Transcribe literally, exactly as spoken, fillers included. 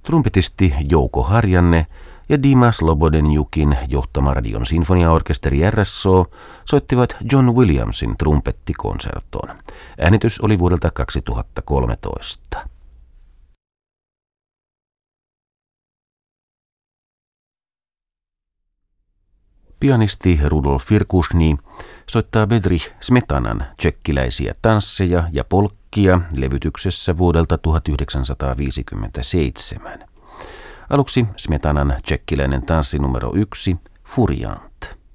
Trumpetisti Jouko Harjanne ja Dima Slobodenjukin johtama Radion sinfoniaorkesteri R S O soittivat John Williamsin trumpettikonserttoon. Äänitys oli vuodelta kaksituhattakolmetoista. Pianisti Rudolf Virkusny soittaa Bedřich Smetanan tšekkiläisiä tansseja ja polkkia levytyksessä vuodelta tuhatyhdeksänsataaviisikymmentäseitsemän. Aluksi Smetanan tšekkiläinen tanssi numero yksi, Furiant.